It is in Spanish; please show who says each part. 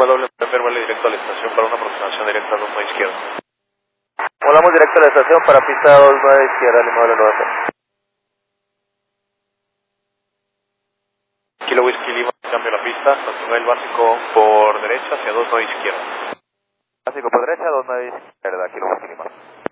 Speaker 1: Lima doble, vale directo a la estación para una aproximación directa a 29 izquierda.
Speaker 2: Volamos directo a la estación para pista 29 izquierda, Lima doble 90.
Speaker 1: Kilo Whisky Lima, cambio la pista, continúa el básico por derecha hacia 29 izquierda.
Speaker 2: Básico por derecha, 29 izquierda, Kilo Whisky Lima.